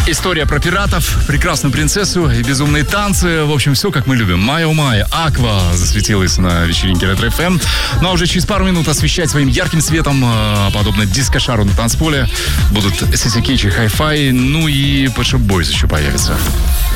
История про пиратов, прекрасную принцессу и безумные танцы. В общем, все, как мы любим. Майо Майя, Аква засветилась на вечеринке Ретро ФМ. Ну а уже через пару минут освещать своим ярким светом, подобно диско-шару на танцполе, будут Сисси Кетч и Hi-Fi, ну и Pet Shop Boys еще появятся.